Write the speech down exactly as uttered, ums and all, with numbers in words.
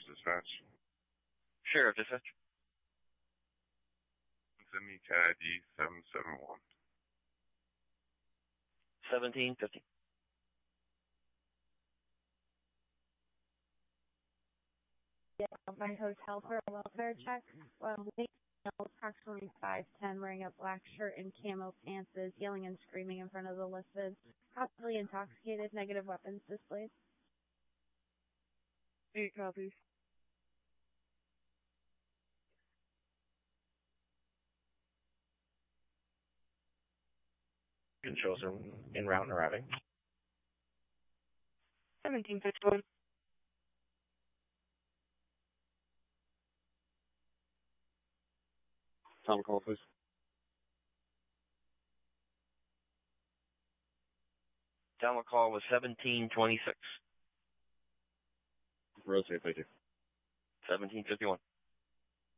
dispatch. Sheriff dispatch. Send me C A D seven seven one. seventeen fifty. Yeah, my hotel for a welfare check. Well, approximately five ten, wearing a black shirt and camo pants, is yelling and screaming in front of the listed. Possibly intoxicated, negative weapons displayed. Eight copies. Shows in, in route and arriving. seventeen fifty-one. Tom call, please. Down call was seventeen twenty-six. Rotate, thank you. seventeen fifty-one.